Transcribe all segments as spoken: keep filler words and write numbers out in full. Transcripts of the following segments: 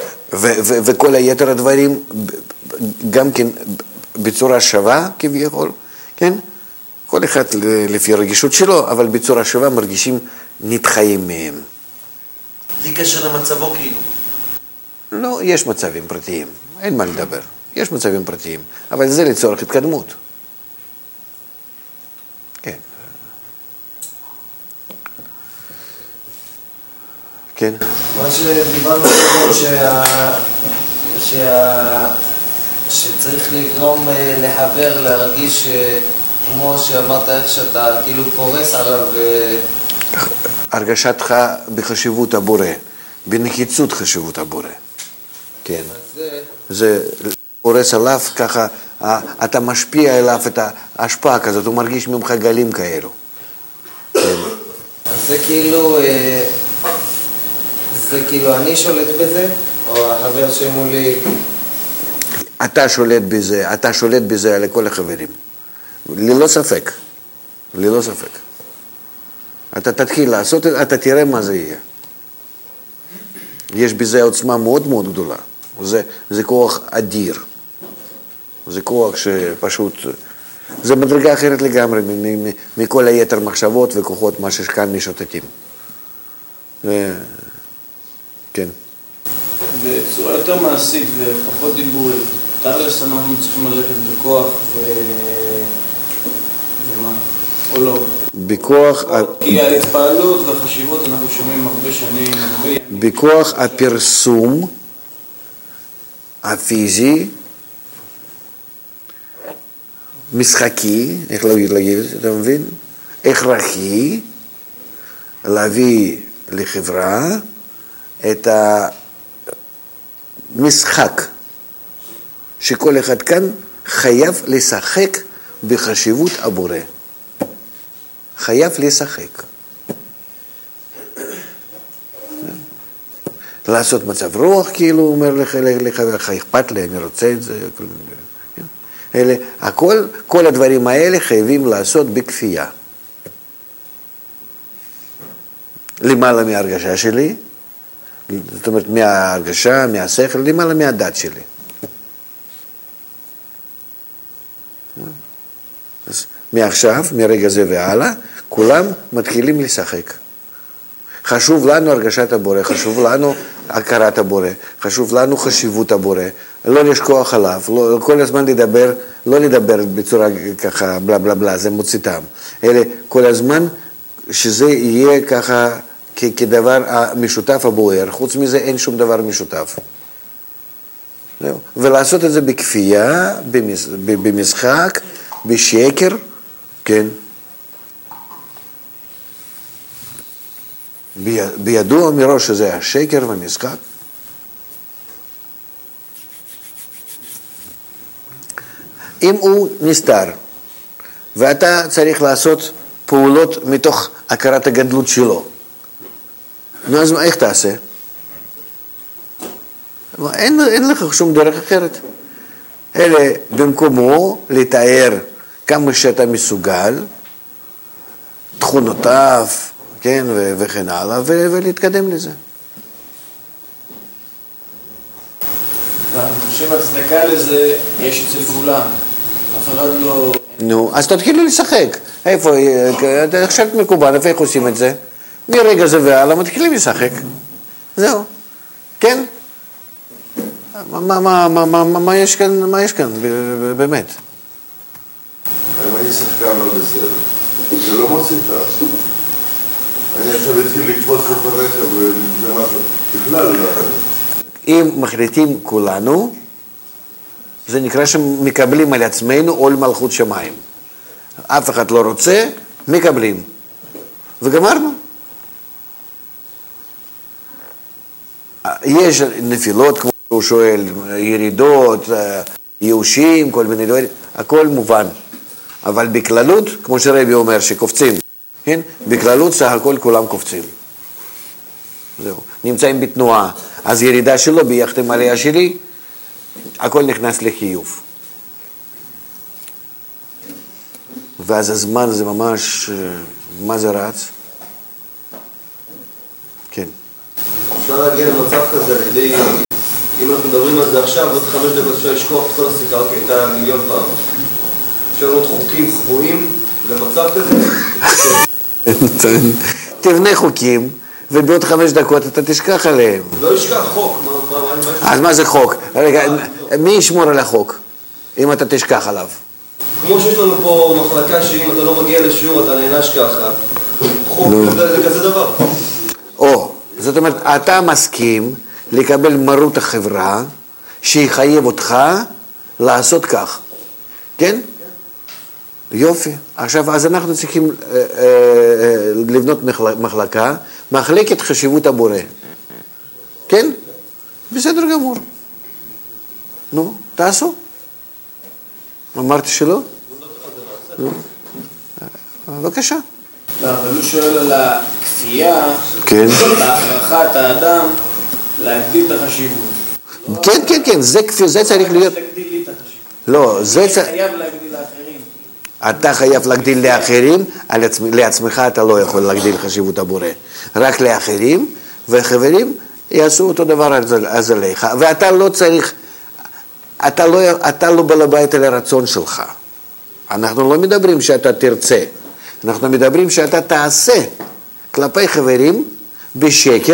וכל היתר הדברים גם כן בצורה שווה כביכול, כן? כל אחד לפי הרגישות שלו, אבל בצורה שווה מרגישים נתחיים מהם. בלי קשר למצבו כאילו. לא, יש מצבים פרטיים, אין מה לדבר. יש מצבים פרטיים, אבל זה לצורך התקדמות. כן. כן. מה שדיברנו קודם שה... שה... שצריך לגרום לחבר, להרגיש כמו שאמרת איך שאתה כאילו פורס עליו. הרגשתך בחשיבות הבורא, בנחיצות חשיבות הבורא. כן. זה... זה פורס עליו, ככה אתה משפיע עליו את ההשפעה כזאת, הוא מרגיש ממך גלים כאלו. כן. אז זה כאילו, זה כאילו אני שולט בזה, או החבר שמולי? אתה שולט בזה, אתה שולט בזה על כל החברים. ללא ספק, ללא ספק. אתה תתחיל לעשות, אתה תראה מה זה יהיה. יש בזה עוצמה מאוד מאוד גדולה. זה, זה כוח אדיר. זה כוח שפשוט, זה מדרגה אחרת לגמרי מכל היתר מחשבות וכוחות מה שכאן משוטטים. כן. בצורה יותר מעשית ופחות דיבורית, תכלס אנחנו צריכים ללכת בכוח ו... ומה? או לא? בכוח... כי ההתפעלות והחשיבות אנחנו שומעים הרבה שנים, הרבה ימים. בכוח הפרסום הפיזי, משחקי, איך להגיד את זה, אתה מבין? הכרחי, להביא לחברה את המשחק שכל אחד כאן חייב לשחק בחשיבות הבורא. חייב לשחק. לעשות מצב רוח, כאילו, הוא אומר לך, אכפת לי, אני רוצה את זה. אלה, הכל, כל הדברים האלה חייבים לעשות בכפייה. למעלה מההרגשה שלי, זאת אומרת, מההרגשה, מהשכל, למעלה מהדת שלי. אז מעכשיו, מרגע זה והלאה, כולם מתחילים לשחק. חשוב לנו הרגשת הבורא, חשוב לנו הכרת הבורא, חשוב לנו חשיבות הבורא, לא לשכוח עליו, לא, כל הזמן לדבר, לא לדבר בצורה ככה בלה בלה בלה, זה מוציא טעם, אלא כל הזמן שזה יהיה ככה כ- כדבר המשותף הבוער, חוץ מזה אין שום דבר משותף. זהו. ולעשות את זה בכפייה, במשחק, בשקר, כן. בידוע מראש שזה השקר והמשחק. אם הוא נסתר, ואתה צריך לעשות פעולות מתוך הכרת הגדלות שלו, נו אז איך תעשה? אין, אין לך שום דרך אחרת. אלא במקומו לתאר כמה שאתה מסוגל, תכונותיו, כן, ו- וכן הלאה, ו- ולהתקדם לזה. אני חושב הצדקה לזה יש אצל כולם. אף אחד לא... נו, אז תתחילו לשחק. איפה, אתה חושבת מקובל, איפה איך עושים את זה? מרגע זה והלאה מתחילים לשחק. זהו. כן? מה, מה, מה, מה, מה, מה יש כאן, מה יש כאן, באמת? אם אני שחקן לא בסדר, זה לא מוציא טעם. אני עכשיו התחיל לקפוץ לפניך וזה משהו, בכלל לא. אם מחליטים כולנו, זה נקרא שמקבלים על עצמנו עול מלכות שמיים. אף אחד לא רוצה, מקבלים. וגמרנו. יש נפילות, כמו שהוא שואל, ירידות, ייאושים, כל מיני דברים, הכל מובן. אבל בכללות, כמו שרבי אומר, שקופצים, כן? בכללות סך הכל כולם קופצים. זהו. נמצאים בתנועה. אז ירידה שלו ביחד עם עלייה שלי, הכל נכנס לחיוב. ואז הזמן זה ממש, מה זה רץ? כן. אפשר להגיע למצב כזה על ידי אם אנחנו מדברים על זה עכשיו, עוד חמש דקות אפשר לשכוח את כל הסיכה, כי הייתה מיליון פעם. אפשר לראות חוקים קבועים למצב כזה. תבנה חוקים, ובעוד חמש דקות אתה תשכח עליהם. לא ישכח חוק. אז מה זה חוק? רגע, מי ישמור על החוק, אם אתה תשכח עליו? כמו שיש לנו פה מחלקה שאם אתה לא מגיע לשיעור אתה נענש ככה. חוק זה כזה דבר. או, זאת אומרת, אתה מסכים לקבל מרות החברה שיחייב אותך לעשות כך. כן? יופי. עכשיו, אז אנחנו צריכים אה, אה, לבנות מחלקה, מחלקת חשיבות הבורא. כן? בסדר גמור. נו, תעשו. אמרתי שלא? בבקשה. לא, אבל הוא שואל על הכפייה, כן. בהכרחת האדם להגדיל את החשיבות. כן, כן, כן, זה כפי, זה צריך להיות... להגדיל לי את החשיבות. לא, זה צריך... אני חייב להגדיל לאחרים. אתה חייב להגדיל לאחרים, לעצמך אתה לא יכול להגדיל חשיבות הבורא. רק לאחרים, וחברים יעשו אותו דבר אז עליך. ואתה לא צריך, אתה לא, אתה לא בעל הבית על הרצון שלך. אנחנו לא מדברים שאתה תרצה. אנחנו מדברים שאתה תעשה כלפי חברים בשקר,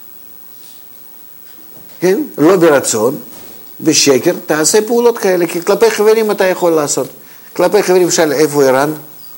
כן? לא ברצון, בשקר, תעשה פעולות כאלה, כי כלפי חברים אתה יכול לעשות. כלפי חברים שאל, איפה אירן?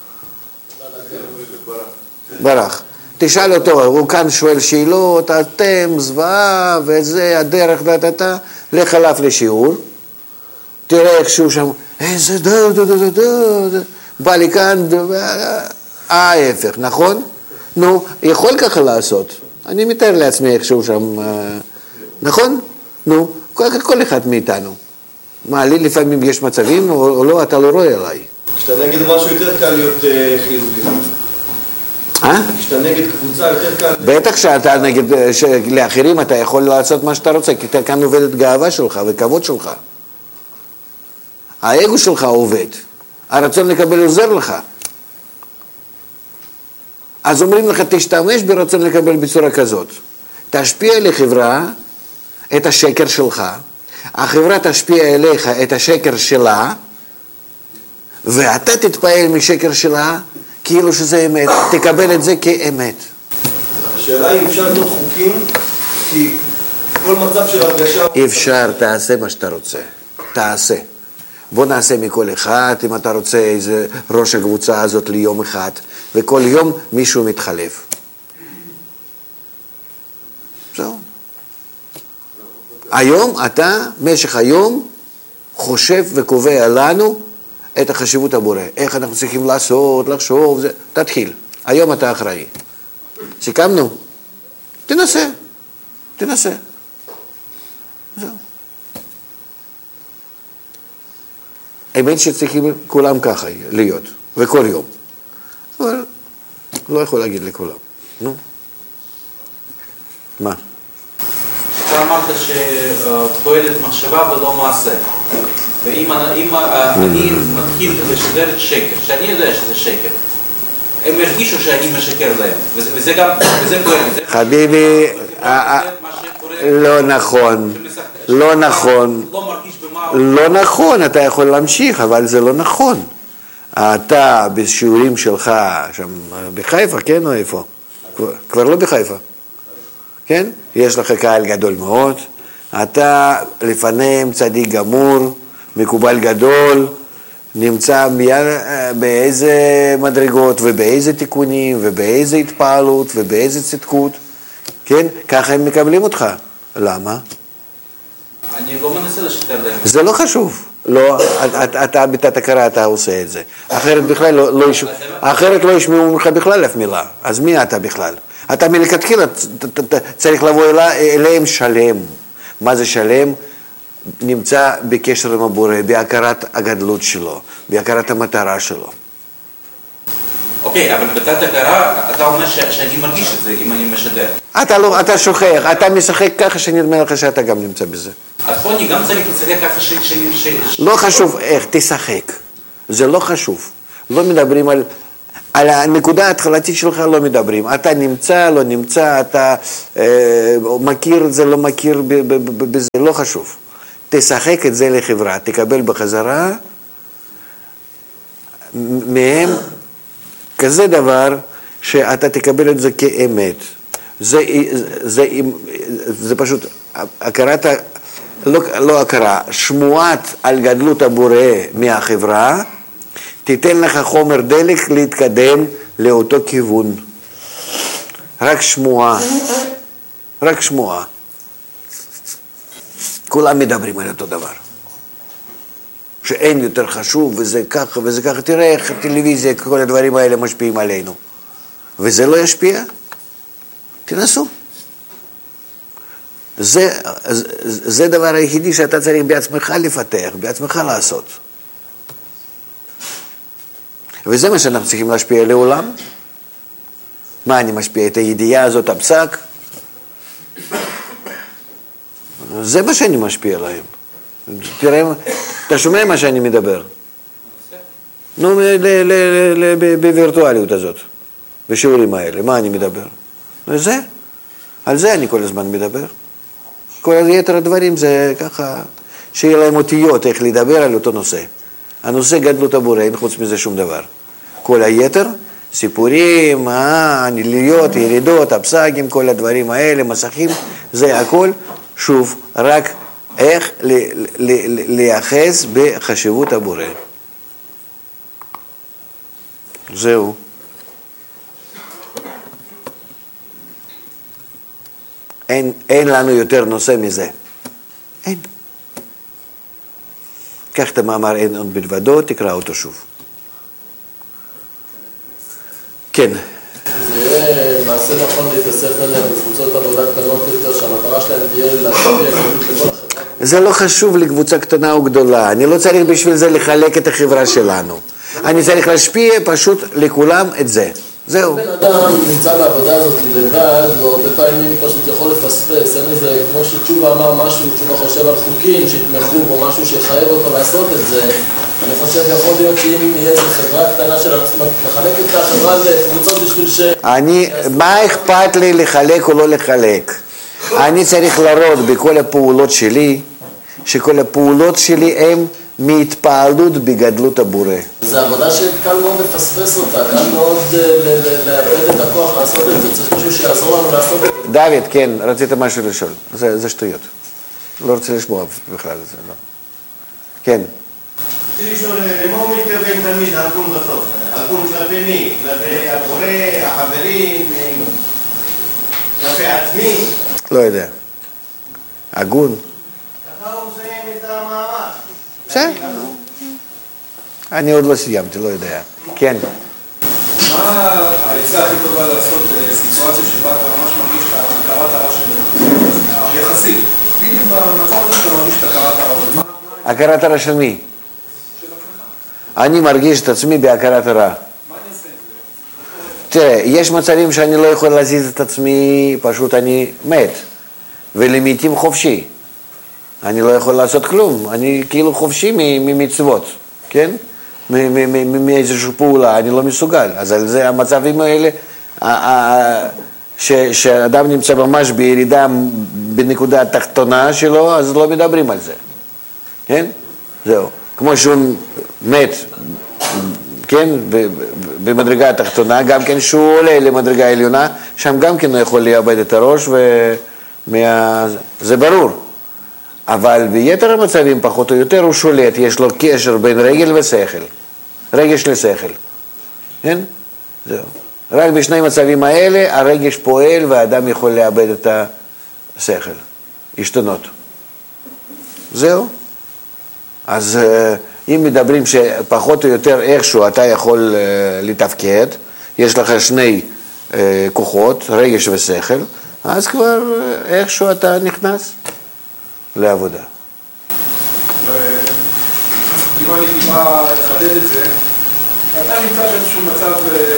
ברח. תשאל אותו, הוא כאן שואל שאלות, אתם, זוועה, וזה, הדרך, דתתה, לך עליו לשיעור, תראה איך שהוא שם, איזה דה, דה, דה, דה, דה, בא לי כאן, ההפך, נכון? נו, יכול ככה לעשות. אני מתאר לעצמי איך שהוא שם, נכון? נו, כל אחד מאיתנו. מה, לי לפעמים יש מצבים או לא, אתה לא רואה עליי. כשאתה נגד משהו יותר קל להיות חיובי. אה? כשאתה נגד קבוצה יותר קל... בטח שאתה נגד, לאחרים אתה יכול לעשות מה שאתה רוצה, כי כאן עובדת גאווה שלך וכבוד שלך. האגו שלך עובד, הרצון לקבל עוזר לך. אז אומרים לך, תשתמש ברצון לקבל בצורה כזאת. תשפיע לחברה את השקר שלך, החברה תשפיע אליך את השקר שלה, ואתה תתפעל משקר שלה כאילו שזה אמת, תקבל את זה כאמת. השאלה היא אם אפשר לבנות חוקים, כי כל מצב של הרגשה... אפשר, תעשה מה שאתה רוצה, תעשה. בוא נעשה מכל אחד, אם אתה רוצה איזה ראש הקבוצה הזאת ליום אחד, וכל יום מישהו מתחלף. זהו. היום אתה, משך היום, חושב וקובע לנו את החשיבות הבורא. איך אנחנו צריכים לעשות, לחשוב, זה... תתחיל. היום אתה אחראי. סיכמנו? תנסה. תנסה. זהו. האמת שצריכים כולם ככה להיות, וכל יום. אבל לא יכול להגיד לכולם. נו. מה? אתה אמרת שפועלת מחשבה ולא מעשה. ואם אני מתחיל לשדר את שקר, שאני יודע שזה שקר, הם הרגישו שאני משקר להם, וזה גם, וזה קורה. חביבי, לא נכון, לא נכון, לא נכון, אתה יכול להמשיך, אבל זה לא נכון. אתה בשיעורים שלך, שם בחיפה, כן או איפה? כבר לא בחיפה. כן? יש לך קהל גדול מאוד, אתה לפניהם צדיק גמור, מקובל גדול, נמצא מיד באיזה מדרגות ובאיזה תיקונים ובאיזה התפעלות ובאיזה צדקות, כן? ככה הם מקבלים אותך. למה? אני לא מנסה לשתר להם. זה לא חשוב. לא, אתה בתת הכרה אתה עושה את זה. אחרת בכלל לא, לא ישמעו, אחרת לא ישמעו ממך בכלל אף מילה. אז מי אתה בכלל? אתה מלכתחילה צריך לבוא אליהם שלם. מה זה שלם? נמצא בקשר עם הבורא, בהכרת הגדלות שלו, בהכרת המטרה שלו. אוקיי, אבל בתת הכרה אתה אומר שאני מרגיש את זה אם אני משדר. אתה לא, אתה שוכח, אתה משחק ככה שנדמה לך שאתה גם נמצא בזה. אז פה אני גם צריך לשחק ככה ש... לא חשוב איך, תשחק. זה לא חשוב. לא מדברים על על הנקודה ההתחלתית שלך לא מדברים. אתה נמצא, לא נמצא, אתה אה, מכיר את זה, לא מכיר בזה, לא חשוב. תשחק את זה לחברה, תקבל בחזרה מהם כזה דבר שאתה תקבל את זה כאמת. זה, זה, זה, זה פשוט הכרת, לא, לא הכרה, שמועת על גדלות הבורא מהחברה, תיתן לך חומר דלק להתקדם לאותו כיוון. רק שמועה, רק שמועה. כולם מדברים על אותו דבר. שאין יותר חשוב, וזה ככה וזה ככה. תראה איך הטלוויזיה, כל הדברים האלה משפיעים עלינו. וזה לא ישפיע? תנסו. זה, זה דבר היחידי שאתה צריך בעצמך לפתח, בעצמך לעשות. וזה מה שאנחנו צריכים להשפיע לעולם. מה אני משפיע? את הידיעה הזאת, הפסק? זה מה שאני משפיע להם. תראה, אתה שומע מה שאני מדבר? נו, בווירטואליות הזאת, בשיעורים האלה, מה אני מדבר? זה, על זה אני כל הזמן מדבר. כל היתר הדברים זה ככה, שיהיה להם אותיות איך לדבר על אותו נושא. הנושא גדלות הבורא, אין חוץ מזה שום דבר. כל היתר, סיפורים, הניליות, ירידות, הפסקים, כל הדברים האלה, מסכים, זה הכל, שוב, רק איך לייחס בחשיבות הבורא. זהו. אין, אין לנו יותר נושא מזה. אין. קח את המאמר אין עוד בלבדו, תקרא אותו שוב. כן. זה יהיה מעשה נכון להתאסף עליהם בקבוצות עבודה קטנות יותר, שהמטרה שלהם תהיה להשפיע לכל החברה. זה לא חשוב לקבוצה קטנה או גדולה. אני לא צריך בשביל זה לחלק את החברה שלנו. אני צריך להשפיע פשוט לכולם את זה. זהו. בן אדם נמצא בעבודה הזאת לבד, והרבה פעמים פשוט יכול לפספס, אין איזה, כמו שתשובה אמר משהו, תשובה חושב על חוקים שיתמכו בו, משהו שיחייב אותו לעשות את זה. אני חושב יכול להיות שאם יהיה איזו חברה קטנה של לחלק את החברה לקבוצות בשביל ש... אני, מה אכפת לי לחלק או לא לחלק? אני צריך לראות בכל הפעולות שלי, שכל הפעולות שלי הן מהתפעלות בגדלות הבורא. זו עבודה שקל מאוד לפספס אותה, קל מאוד לאבד את הכוח לעשות את זה, צריך משהו שיעזור לנו לעשות את זה. דוד, כן, רצית משהו לשאול, זה, זה שטויות. לא רוצה לשמוע בכלל את זה, לא. כן. רציתי לשאול, למה הוא מתכוון תמיד הגון בסוף? הגון כלפי מי? כלפי הבורא, החברים, כלפי עצמי? לא יודע. הגון. ככה הוא מסיים את המאמר. בסדר. אני עוד לא סיימתי, לא יודע. כן. מה העצה הכי טובה לעשות בסיטואציה שבה אתה ממש מרגיש את הכרת הרע שלך? יחסית. בדיוק במצב הזה שאתה מרגיש את הכרת הרע. הכרת הרע של מי? של עצמך. אני מרגיש את עצמי בהכרת הרע. מה אני אעשה את זה? תראה, יש מצבים שאני לא יכול להזיז את עצמי, פשוט אני מת. ולעיתים חופשי. אני לא יכול לעשות כלום, אני כאילו חופשי ממצוות, כן? מאיזושהי פעולה, אני לא מסוגל. אז על זה המצבים האלה, שאדם נמצא ממש בירידה בנקודה התחתונה שלו, אז לא מדברים על זה, כן? זהו. כמו שהוא מת, כן? במדרגה התחתונה, גם כן שהוא עולה למדרגה העליונה, שם גם כן הוא יכול לאבד את הראש, וזה ברור. אבל ביתר המצבים פחות או יותר הוא שולט, יש לו קשר בין רגל ושכל, רגש לשכל, כן? זהו. רק בשני מצבים האלה הרגש פועל והאדם יכול לאבד את השכל, השתנות. זהו. אז אם מדברים שפחות או יותר איכשהו אתה יכול לתפקד, יש לך שני כוחות, רגש ושכל, אז כבר איכשהו אתה נכנס לעבודה. אם אני טיפה לחדד את זה, אתה נמצא באיזשהו מצב...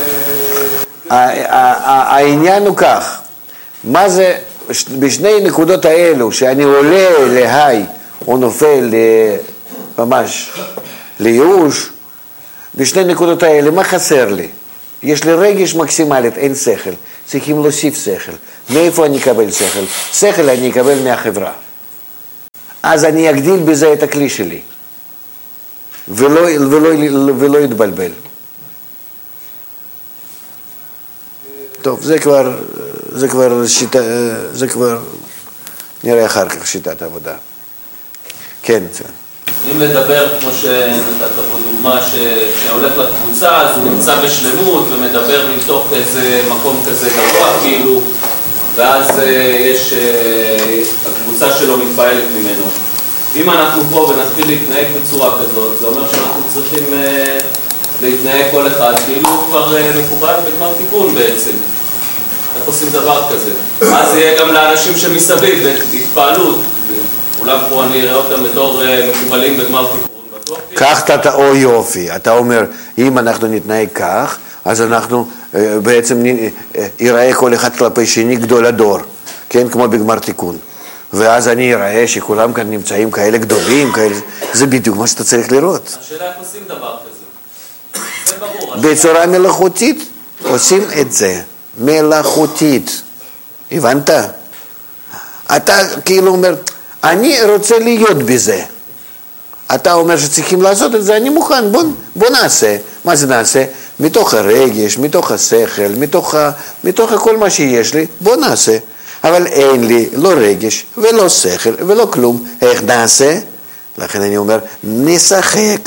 העניין הוא כך, מה זה, בשני נקודות האלו, שאני עולה להי או נופל ממש לייאוש, בשני נקודות האלה, מה חסר לי? יש לי רגש מקסימלית, אין שכל. צריכים להוסיף שכל. מאיפה אני אקבל שכל? שכל אני אקבל מהחברה. אז אני אגדיל בזה את הכלי שלי. ולא, ולא, ולא יתבלבל. טוב, זה כבר, זה כבר שיטה, זה כבר נראה אחר כך שיטת העבודה. כן, זה. אם לדבר, כמו שנתת פה דוגמה, שהולך לקבוצה, אז הוא נמצא בשלמות ומדבר מתוך איזה מקום כזה גבוה, כאילו, ואז יש, הקבוצה שלו מתפעלת ממנו. אם אנחנו פה ונתחיל להתנהג בצורה כזאת, זה אומר שאנחנו צריכים להתנהג כל אחד, כאילו הוא כבר מקובל בגמר תיקון בעצם. איך עושים דבר כזה? אז יהיה גם לאנשים שמסביב, התפעלות. אולי פה אני אראה אותם בתור מקובלים בגמר תיקון. כך אתה או יופי, אתה אומר, אם אנחנו נתנהג כך, אז אנחנו בעצם ייראה כל אחד כלפי שני גדול הדור, כן, כמו בגמר תיקון. ואז אני אראה שכולם כאן נמצאים כאלה גדולים, כאלה, זה בדיוק מה שאתה צריך לראות. השאלה איך עושים דבר כזה? זה ברור. בצורה מלאכותית עושים את זה, מלאכותית. הבנת? אתה כאילו אומר, אני רוצה להיות בזה. אתה אומר שצריכים לעשות את זה, אני מוכן, בוא, בוא נעשה. מה זה נעשה? מתוך הרגש, מתוך השכל, מתוך, ה, מתוך כל מה שיש לי, בוא נעשה. אבל אין לי לא רגש ולא שכל ולא כלום. איך נעשה? לכן אני אומר, נשחק.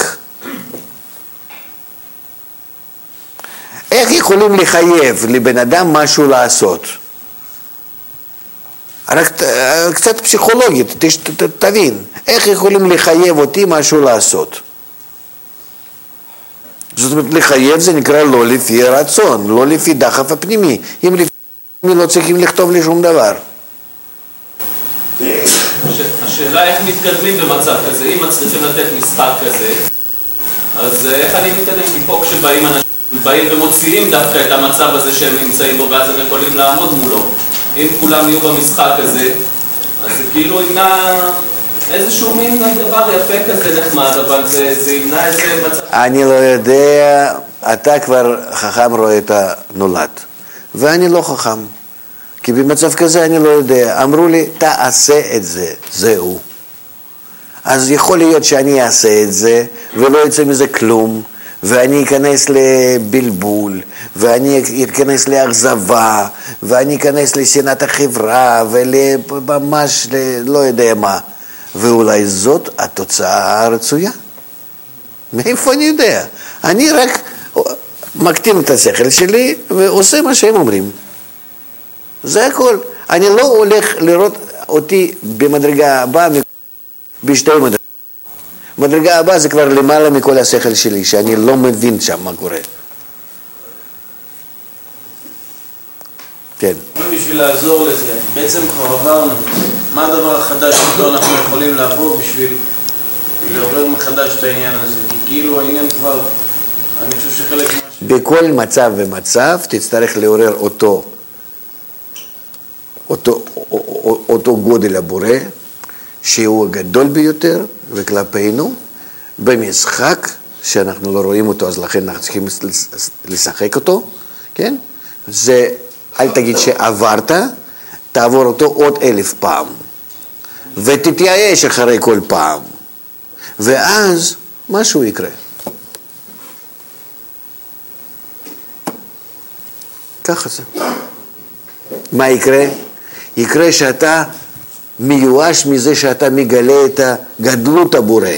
איך יכולים לחייב לבן אדם משהו לעשות? רק קצת פסיכולוגית, ת, ת, תבין, איך יכולים לחייב אותי משהו לעשות? זאת אומרת, לחייב זה נקרא לא לפי רצון, לא לפי דחף הפנימי. אם לפי הפנימי לא צריכים לכתוב לי שום דבר. השאלה איך מתקדמים במצב כזה, אם מצליחים לתת משחק כזה, אז איך אני מתקדם? כי פה כשבאים אנשים, באים ומוציאים דווקא את המצב הזה שהם נמצאים בו, ואז הם יכולים לעמוד מולו. אם כולם יהיו במשחק הזה, אז זה כאילו ימנע איזשהו מין דבר יפה כזה נחמד, אבל זה, זה ימנע איזה מצב. אני לא יודע, אתה כבר חכם רואה את הנולד, ואני לא חכם. כי במצב כזה אני לא יודע, אמרו לי, תעשה את זה, זהו. אז יכול להיות שאני אעשה את זה, ולא יצא מזה כלום, ואני אכנס לבלבול, ואני אכנס לאכזבה, ואני אכנס לשנאת החברה, וממש לא יודע מה. ואולי זאת התוצאה הרצויה. מאיפה אני יודע? אני רק מקטין את השכל שלי, ועושה מה שהם אומרים. זה הכל. אני לא הולך לראות אותי במדרגה הבאה בשתי מדרגות. מדרגה הבאה זה כבר למעלה מכל השכל שלי, שאני לא מבין שם מה קורה. כן. בשביל לעזור לזה, בעצם כבר עברנו, מה הדבר החדש שאותו אנחנו יכולים לעבור בשביל לעורר מחדש את העניין הזה? כי כאילו העניין כבר, אני חושב שחלק מה ש... בכל מצב ומצב תצטרך לעורר אותו, אותו, אותו גודל הבורא, שהוא הגדול ביותר, וכלפינו, במשחק, שאנחנו לא רואים אותו, אז לכן אנחנו צריכים לשחק אותו, כן? זה, אל תגיד שעברת, תעבור אותו עוד אלף פעם, ותתייאש אחרי כל פעם, ואז משהו יקרה. ככה זה. מה יקרה? יקרה שאתה מיואש מזה שאתה מגלה את הגדלות הבורא.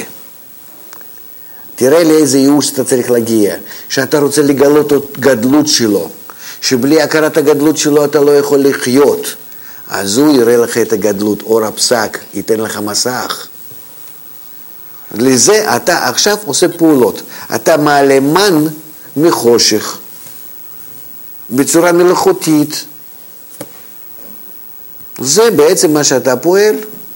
תראה לאיזה ייאוש אתה צריך להגיע, שאתה רוצה לגלות את הגדלות שלו, שבלי הכרת הגדלות שלו אתה לא יכול לחיות. אז הוא יראה לך את הגדלות, אור הפסק, ייתן לך מסך. לזה אתה עכשיו עושה פעולות. אתה מעלה מן מחושך, בצורה מלאכותית. זה בעצם מה שאתה פועל.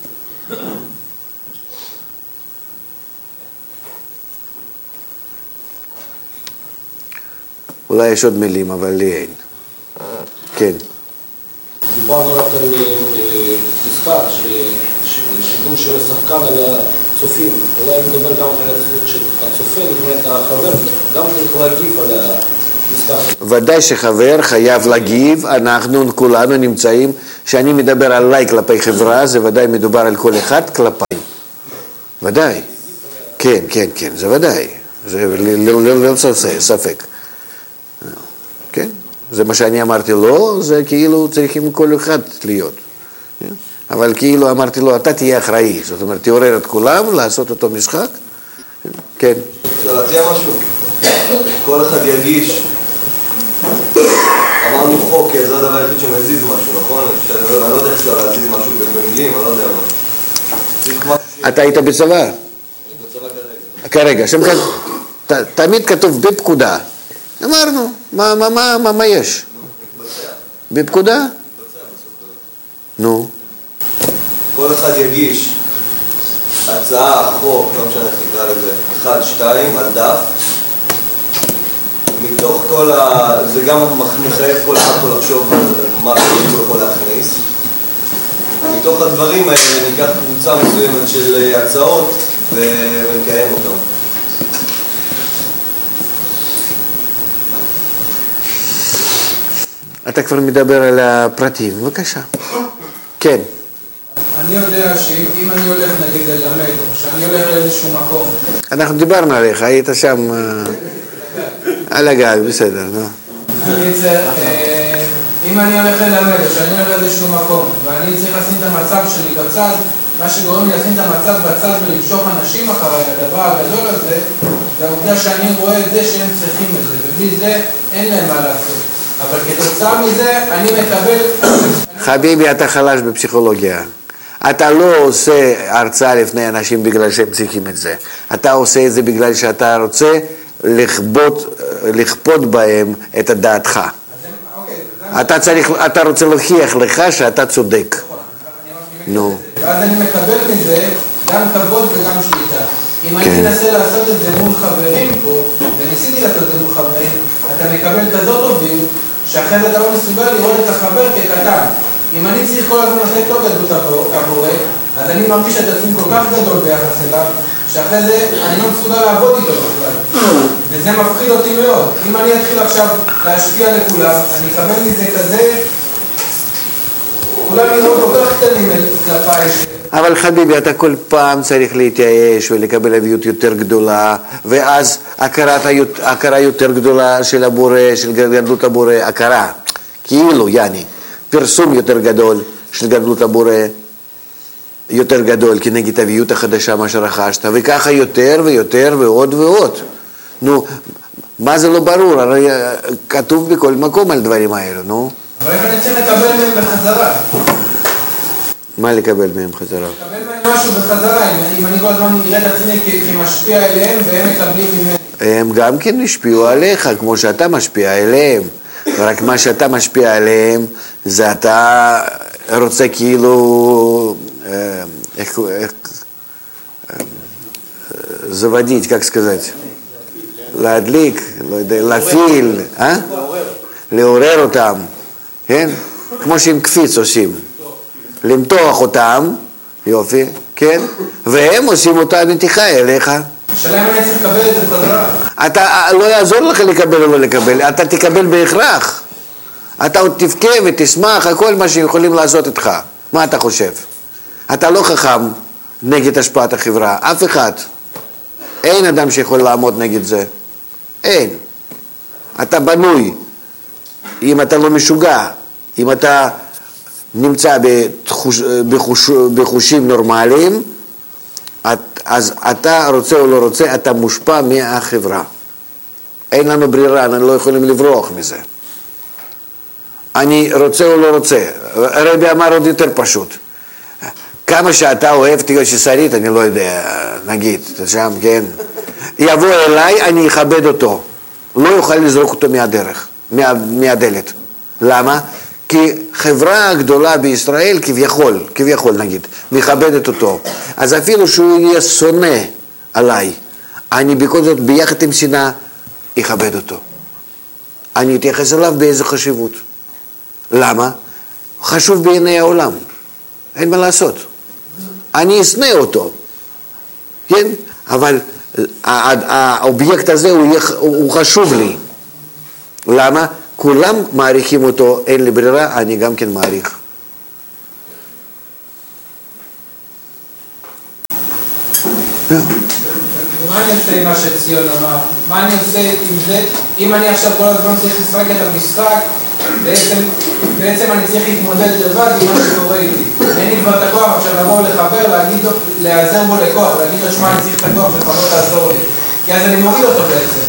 אולי יש עוד מילים, אבל לי אין. כן. דיברנו רק על משחק, שידור של השחקן על הצופים. אולי נדבר גם על הצופה, זאת אומרת, החבר גם צריך להגיב על ודאי שחבר חייב להגיב, אנחנו כולנו נמצאים, כשאני מדבר עליי כלפי חברה, זה ודאי מדובר על כל אחד כלפיי. ודאי. כן, כן, כן, זה ודאי. זה לא ספק. כן? זה מה שאני אמרתי לו, זה כאילו צריכים כל אחד להיות. אבל כאילו אמרתי לו, אתה תהיה אחראי. זאת אומרת, תעורר את כולם, לעשות אותו משחק. כן. אפשר להציע משהו? כל אחד יגיש. אמרנו חוק, כי זה הדבר היחיד שמזיז משהו, נכון? אני לא יודע איך אפשר להזיז משהו במילים, אני לא יודע מה. אתה היית בצבא? בצבא כרגע. כרגע, שם כאן, תמיד כתוב בפקודה. אמרנו, מה, מה, מה, מה, מה יש? בפקודה? נו. כל אחד יגיש הצעה, חוק, לא משנה איך תקרא לזה, אחד, שתיים, על דף. מתוך כל ה... זה גם מחייב כל אחד פה לחשוב על מה הוא יכול להכניס. מתוך הדברים האלה ניקח קבוצה מסוימת של הצעות ונקיים אותם. אתה כבר מדבר על הפרטים, בבקשה. כן. אני יודע שאם אני הולך נגיד ללמד, או שאני הולך לאיזשהו מקום... אנחנו דיברנו עליך, היית שם על הגג, בסדר, נו. אם אני הולך ללמד, או שאני הולך לאיזשהו מקום, ואני צריך לשים את המצב שלי בצד, מה שגורם לי לשים את המצב בצד ולמשוך אנשים אחריי, הדבר הגדול הזה, זה העובדה שאני רואה את זה שהם צריכים את זה, ובלי זה אין להם מה לעשות. אבל כתוצאה מזה אני מקבל... חביבי, אתה חלש בפסיכולוגיה. אתה לא עושה הרצאה לפני אנשים בגלל שהם צריכים את זה. אתה עושה את זה בגלל שאתה רוצה לכפות, לכפות בהם את דעתך. אתה צריך, אתה רוצה להוכיח לך שאתה צודק. נו. ואז אני מקבל מזה גם כבוד וגם שליטה. אם אני מנסה לעשות את זה מול חברים פה, וניסיתי לעשות את זה מול חברים, אתה מקבל כזאת הובילו, שאחרי זה אתה לא מסוגל לראות את החבר כקטן. אם אני צריך כל הזמן לתת לו גדלות עבורי, אז אני מרגיש את עצמי כל כך גדול ביחס אליו, שאחרי זה אני לא מסוגל לעבוד איתו בכלל. וזה מפחיד אותי מאוד. אם אני אתחיל עכשיו להשפיע לכולם, אני אקבל מזה כזה, כולם יראו כל כך קטנים כלפיי. אבל חביבי, אתה כל פעם צריך להתייאש ולקבל אביות יותר גדולה, ואז הכרה יותר גדולה של הבורא, של גדלות הבורא, הכרה, כאילו, יעני, פרסום יותר גדול של גדלות הבורא, יותר גדול כנגד אביות החדשה מה שרכשת, וככה יותר ויותר ועוד ועוד. נו, מה זה לא ברור? הרי כתוב בכל מקום על דברים האלו, נו. אבל איך אני צריך לקבל מהם בחזרה? מה לקבל מהם חזרה? לקבל מהם משהו בחזרה, אם אני כל הזמן נראה את עצמי כמשפיע אליהם והם מקבלים ממני. הם גם כן השפיעו עליך, כמו שאתה משפיע אליהם. ורק מה שאתה משפיע עליהם, זה אתה רוצה כאילו, איך, איך, заводить, как сказать, להדליק, לא יודע, להפעיל, אה? לעורר אותם, כן? כמו שעם קפיץ עושים. למתוח אותם, יופי, כן? והם עושים אותה נתיחה אליך. השאלה אם אני צריך לקבל את זה בחזרה. אתה, לא יעזור לך לקבל או לא לקבל, אתה תקבל בהכרח. אתה עוד תבכה ותשמח, הכל מה שיכולים לעשות איתך. מה אתה חושב? אתה לא חכם נגד השפעת החברה, אף אחד. אין אדם שיכול לעמוד נגד זה. אין. אתה בנוי. אם אתה לא משוגע, אם אתה נמצא בתחוש, בחוש, בחושים נורמליים, אז אתה רוצה או לא רוצה, אתה מושפע מהחברה. אין לנו ברירה, אנחנו לא יכולים לברוח מזה. אני רוצה או לא רוצה. הרבי אמר עוד יותר פשוט. כמה שאתה אוהב תהיה ששרית, אני לא יודע, נגיד, שם, כן. יבוא אליי, אני אכבד אותו. לא יוכל לזרוק אותו מהדרך, מה, מהדלת. למה? כי חברה גדולה בישראל כביכול, כביכול נגיד, מכבדת אותו. אז אפילו שהוא יהיה שונא עליי, אני בכל זאת ביחד עם שנאה אכבד אותו. אני אתייחס אליו באיזו חשיבות. למה? חשוב בעיני העולם. אין מה לעשות. אני אשנא אותו. כן? אבל האובייקט הזה הוא, הוא חשוב לי. למה? כולם מעריכים אותו, אין לי ברירה, אני גם כן מעריך. ומה אני עושה עם מה שציון אמר? מה אני עושה עם זה? אם אני עכשיו כל הזמן צריך לשחק את המשחק, בעצם, בעצם אני צריך להתמודד לבד עם מה שקורה איתי. אין לי כבר את הכוח עכשיו לבוא לחבר, להגיד לו, להיעזר בו לכוח, להגיד לו, שמה, אני צריך את הכוח שלך, לא תעזור לי. כי אז אני מוריד אותו בעצם.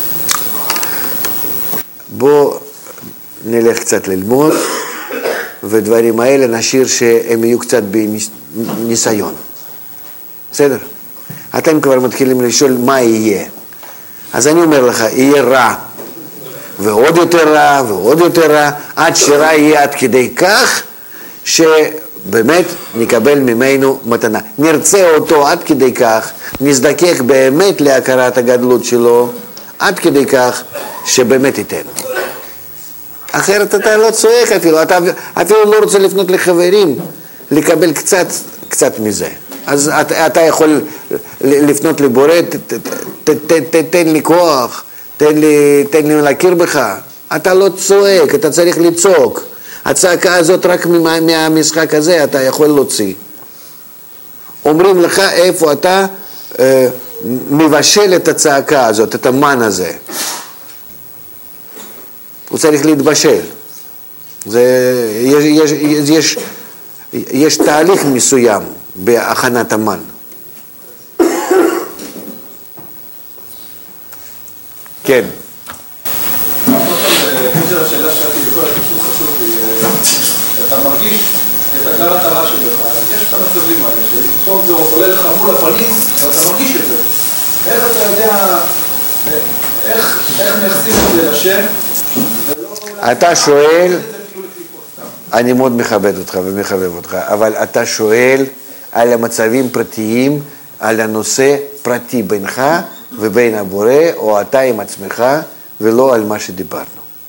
בוא נלך קצת ללמוד, ודברים האלה נשאיר שהם יהיו קצת בניסיון. בסדר? אתם כבר מתחילים לשאול מה יהיה. אז אני אומר לך, יהיה רע, ועוד יותר רע, ועוד יותר רע, עד שרע יהיה עד כדי כך, שבאמת נקבל ממנו מתנה. נרצה אותו עד כדי כך, נזדקק באמת להכרת הגדלות שלו, עד כדי כך שבאמת ייתן. אחרת אתה לא צועק אפילו, אתה אפילו לא רוצה לפנות לחברים, לקבל קצת, קצת מזה. אז אתה, אתה יכול לפנות לבורא, תן לי כוח, תן לי, תן לי להכיר בך. אתה לא צועק, אתה צריך לצעוק. הצעקה הזאת רק מהמשחק הזה אתה יכול להוציא. אומרים לך איפה אתה אה, מבשל את הצעקה הזאת, את המן הזה. הוא צריך להתבשל. זה, יש, יש, יש, יש תהליך מסוים בהכנת המן. כן. בקשר לשאלה שאלתי לכל הפשוט חשוב לי, אתה מרגיש את הכרת הרע שלך, יש את המצבים האלה, שפתאום זה עולה לך מול הפנים, ואתה מרגיש את זה. איך אתה יודע, איך מייחסים את זה לשם? אתה שואל, אני מאוד מכבד אותך ומחבב אותך, אבל אתה שואל על המצבים פרטיים, על הנושא פרטי בינך ובין הבורא, או אתה עם עצמך, ולא על מה שדיברנו.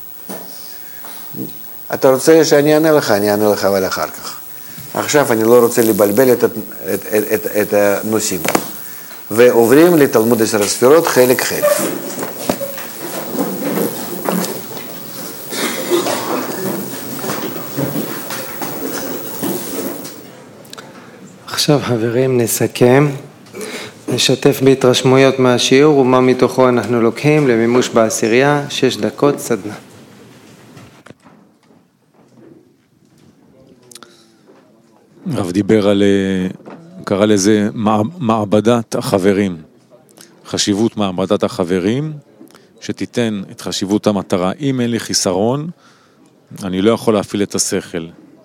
אתה רוצה שאני אענה לך, אני אענה לך אבל אחר כך. עכשיו אני לא רוצה לבלבל את, את, את, את, את הנושאים. ועוברים לתלמוד עשר הספירות, חלק ח'. עכשיו חברים נסכם, נשתף בהתרשמויות מהשיעור ומה מתוכו אנחנו לוקחים למימוש בעשירייה, שש דקות סדנה. הרב דיבר על, קרא לזה מעבדת החברים, חשיבות מעבדת החברים, שתיתן את חשיבות המטרה. אם אין לי חיסרון, אני לא יכול להפעיל את השכל.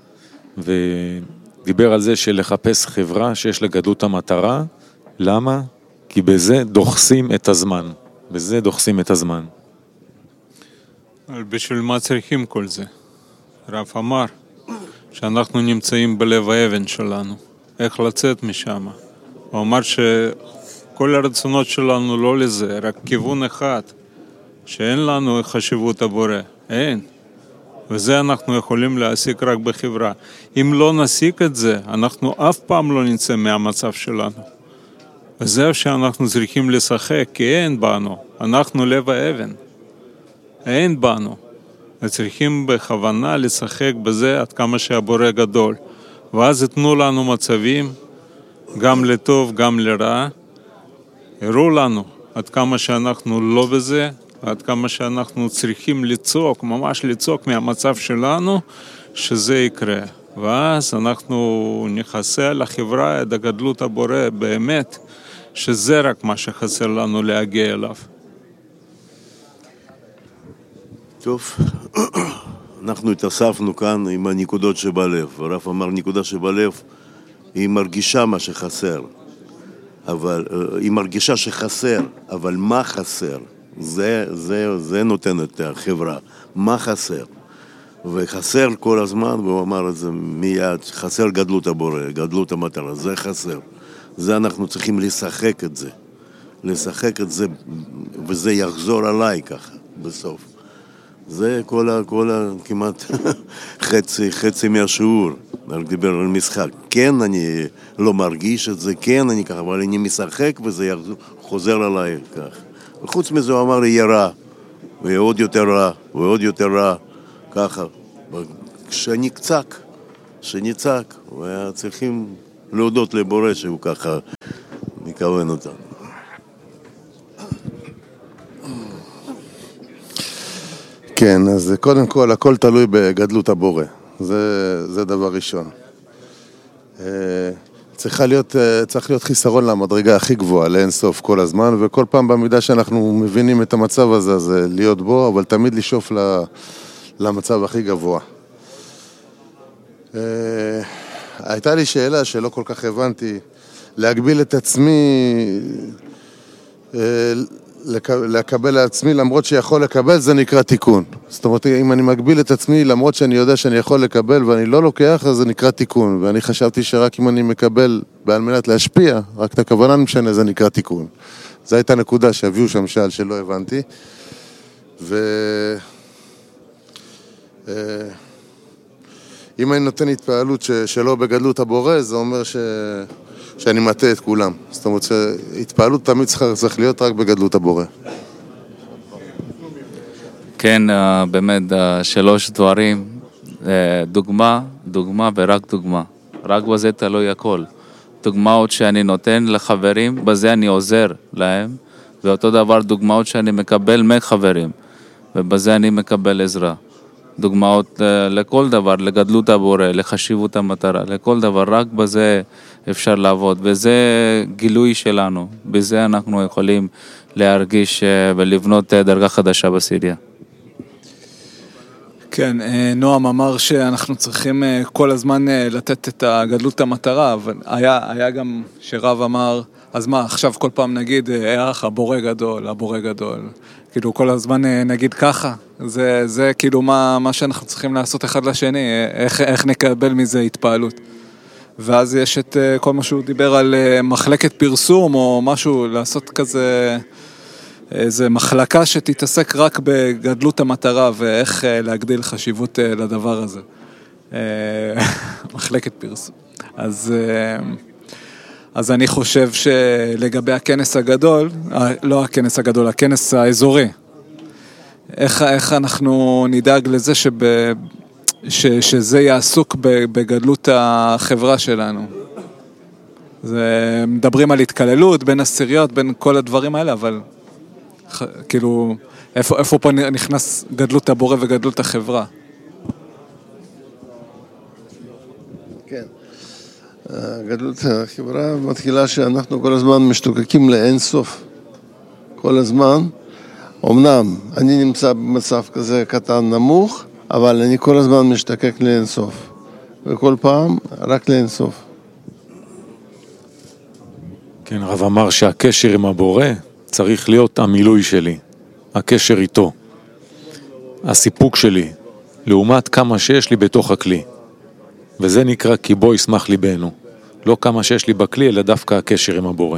ודיבר על זה של לחפש חברה שיש לה גדלות המטרה. למה? כי בזה דוחסים את הזמן. בזה דוחסים את הזמן. אבל בשביל מה צריכים כל זה? רב אמר שאנחנו נמצאים בלב האבן שלנו. איך לצאת משם? הוא אמר שכל הרצונות שלנו לא לזה, רק כיוון אחד, שאין לנו חשיבות הבורא. אין. וזה אנחנו יכולים להשיג רק בחברה. אם לא נשיג את זה, אנחנו אף פעם לא נצא מהמצב שלנו. וזהו שאנחנו צריכים לשחק, כי אין בנו. אנחנו לב האבן. אין בנו. צריכים בכוונה לשחק בזה עד כמה שהבורא גדול. ואז יתנו לנו מצבים, גם לטוב, גם לרע. הראו לנו עד כמה שאנחנו לא בזה, עד כמה שאנחנו צריכים לצעוק, ממש לצעוק מהמצב שלנו, שזה יקרה. ואז אנחנו נכסה לחברה את הגדלות הבורא באמת, שזה רק מה שחסר לנו להגיע אליו. טוב, אנחנו התאספנו כאן עם הנקודות שבלב. הרב אמר נקודה שבלב היא מרגישה מה שחסר, אבל היא מרגישה שחסר, אבל מה חסר? זה, זה, זה נותן את החברה. מה חסר? וחסר כל הזמן, והוא אמר את זה מיד, חסר גדלות הבורא, גדלות המטרה, זה חסר. זה אנחנו צריכים לשחק את זה. לשחק את זה, וזה יחזור עליי ככה, בסוף. זה כל ה... כל ה... כמעט חצי, חצי מהשיעור. אני דיבר על משחק. כן, אני לא מרגיש את זה, כן, אני ככה, אבל אני משחק וזה יחזור, חוזר עליי כך. וחוץ מזה הוא אמר לי, יהיה רע. ועוד יותר רע, ועוד יותר רע, ככה. כשאני צעק, כשאני צעק, וצריכים להודות לבורא שהוא ככה מכוון אותנו. כן, אז קודם כל, הכל תלוי בגדלות הבורא. זה, זה דבר ראשון. צריכה להיות, צריך להיות חיסרון למדרגה הכי גבוהה, לאין סוף כל הזמן, וכל פעם במידה שאנחנו מבינים את המצב הזה, זה להיות בו, אבל תמיד לשאוף למצב הכי גבוה. הייתה לי שאלה שלא כל כך הבנתי, להגביל את עצמי, לקבל לעצמי למרות שיכול לקבל, זה נקרא תיקון. זאת אומרת, אם אני מגביל את עצמי למרות שאני יודע שאני יכול לקבל ואני לא לוקח, אז זה נקרא תיקון. ואני חשבתי שרק אם אני מקבל על מנת להשפיע, רק את הכוונה משנה, זה נקרא תיקון. זו הייתה נקודה שהביאו שם שאל שלא הבנתי. ו... אם אני נותן התפעלות ש... שלא בגדלות הבורא, זה אומר ש... שאני מטה את כולם. זאת אומרת שהתפעלות תמיד צריך להיות רק בגדלות הבורא. כן, באמת, שלוש דברים, דוגמה, דוגמה ורק דוגמה. רק בזה תלוי הכל. דוגמאות שאני נותן לחברים, בזה אני עוזר להם, ואותו דבר דוגמאות שאני מקבל מחברים, ובזה אני מקבל עזרה. דוגמאות לכל דבר, לגדלות הבורא, לחשיבות המטרה, לכל דבר, רק בזה אפשר לעבוד, וזה גילוי שלנו, בזה אנחנו יכולים להרגיש ולבנות דרגה חדשה בסיריה. כן, נועם אמר שאנחנו צריכים כל הזמן לתת את הגדלות המטרה, אבל היה, היה גם שרב אמר, אז מה, עכשיו כל פעם נגיד, איך הבורא גדול, הבורא גדול, כאילו כל הזמן נגיד ככה, זה, זה כאילו מה, מה שאנחנו צריכים לעשות אחד לשני, איך, איך נקבל מזה התפעלות. ואז יש את כל מה שהוא דיבר על מחלקת פרסום או משהו, לעשות כזה, איזה מחלקה שתתעסק רק בגדלות המטרה ואיך להגדיל חשיבות לדבר הזה. מחלקת פרסום. אז, אז אני חושב שלגבי הכנס הגדול, לא הכנס הגדול, הכנס האזורי, איך, איך אנחנו נדאג לזה שב, ש, שזה יעסוק בגדלות החברה שלנו. זה, מדברים על התקללות בין עשיריות, בין כל הדברים האלה, אבל כאילו, איפה, איפה פה נכנס גדלות הבורא וגדלות החברה? כן. גדלות החברה מתחילה שאנחנו כל הזמן משתוקקים לאין סוף. כל הזמן. אמנם, אני נמצא במצב כזה קטן נמוך, אבל אני כל הזמן משתוקק לאין סוף. וכל פעם רק לאין סוף. כן, רב אמר שהקשר עם הבורא צריך להיות המילוי שלי, הקשר איתו, הסיפוק שלי, לעומת כמה שיש לי בתוך הכלי. וזה נקרא כי בו ישמח ליבנו. לא כמה שיש לי בכלי, אלא דווקא הקשר עם הבורא.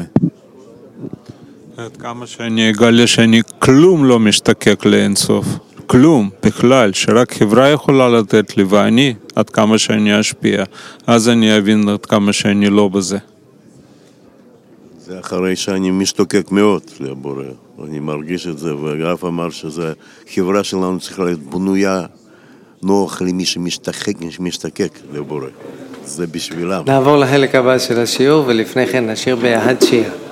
עד כמה שאני אגלה שאני כלום לא משתקק לאינסוף. כלום, בכלל, שרק חברה יכולה לתת לי, ואני, עד כמה שאני אשפיע. אז אני אבין עד כמה שאני לא בזה. זה אחרי שאני משתוקק מאוד לבורא, אני מרגיש את זה, והרב אמר שזה, חברה שלנו צריכה להיות בנויה נוח למי שמשתקק, שמשתקק לבורא, זה בשבילם. נעבור לחלק הבא של השיעור, ולפני כן נשאיר ביחד שיר.